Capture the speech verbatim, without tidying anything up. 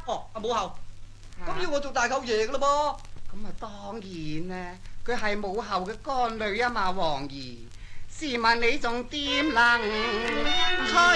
哦，阿母后，咁要我做大舅爺噶咯咁啊，當然啦，佢係母后嘅乾女啊嘛，王兒。試問你仲點能吹